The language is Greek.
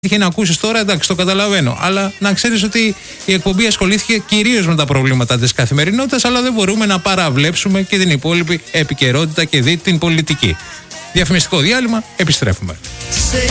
είχε να ακούσεις τώρα, εντάξει, το καταλαβαίνω. Αλλά να ξέρεις ότι η εκπομπή ασχολήθηκε κυρίως με τα προβλήματα της καθημερινότητας, αλλά δεν μπορούμε να παραβλέψουμε και την υπόλοιπη επικαιρότητα και την πολιτική. Διαφημιστικό διάλειμμα, επιστρέφουμε.